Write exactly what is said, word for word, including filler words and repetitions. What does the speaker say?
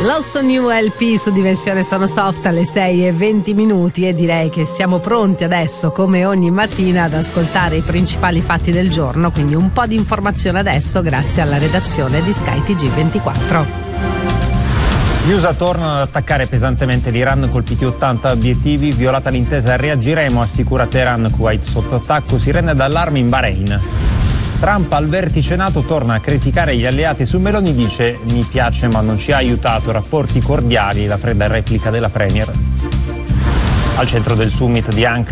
Lost New L P su Dimensione Sono Soft alle sei e venti minuti, e direi che siamo pronti adesso, come ogni mattina, ad ascoltare i principali fatti del giorno, quindi un po' di informazione adesso grazie alla redazione di Sky T G ventiquattro. Gli U S A tornano ad attaccare pesantemente l'Iran, colpiti ottanta obiettivi, violata l'intesa reagiremo, assicura Teheran. Kuwait sotto attacco, sirene d'allarme in Bahrain. Trump al vertice NATO torna a criticare gli alleati su Meloni, dice mi piace ma non ci ha aiutato, rapporti cordiali, la fredda replica della Premier. Al centro del summit di Ankara